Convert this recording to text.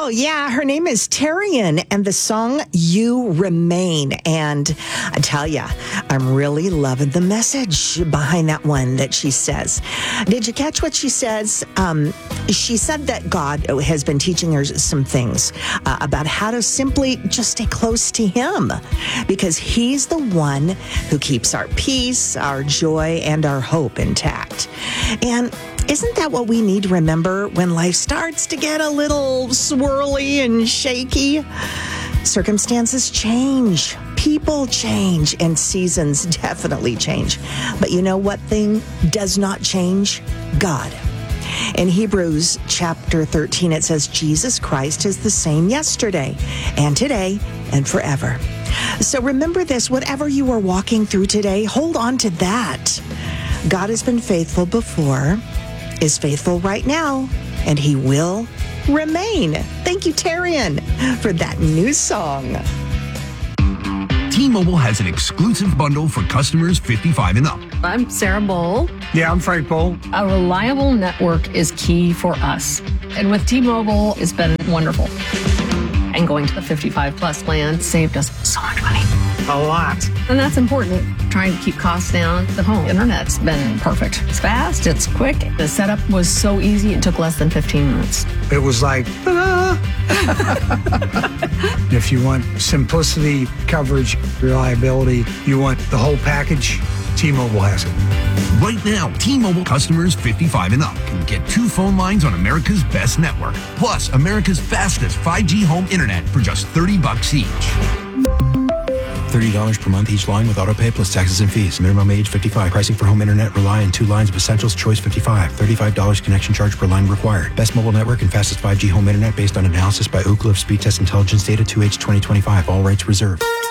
Oh, yeah. Her name is Tarian, and the song You Remain. And I tell you, I'm really loving the message behind that one that she says. Did you catch what she says? She said that God has been teaching her some things about how to simply just stay close to Him, because He's the one who keeps our peace, our joy, and our hope intact. And isn't that what we need to remember when life starts to get a little swirly and shaky? Circumstances change, people change, and seasons definitely change. But you know what thing does not change? God. In Hebrews chapter 13, it says, Jesus Christ is the same yesterday and today and forever. So remember this, whatever you are walking through today, hold on to that. God has been faithful before, is faithful right now, and He will remain. Thank you, Tarian, for that new song. T-Mobile has an exclusive bundle for customers 55 and up. I'm Sarah Bowl. Yeah, I'm Frank Bowl. A reliable network is key for us. And with T-Mobile, it's been wonderful. And going to the 55 plus plan saved us so much money. A lot. And that's important. Trying to keep costs down. The home internet's been perfect. It's fast, it's quick. The setup was so easy, it took less than 15 minutes. It was like, If you want simplicity, coverage, reliability, you want the whole package, T-Mobile has it. Right now, T-Mobile customers 55 and up can get 2 phone lines on America's best network, plus America's fastest 5G home internet for just $30 each. $30 per month each line with autopay plus taxes and fees. Minimum age 55. Pricing for home internet rely on 2 lines of Essentials Choice 55. $35 connection charge per line required. Best mobile network and fastest 5G home internet based on analysis by Ookla of Speed Test Intelligence Data 2H 2025. All rights reserved.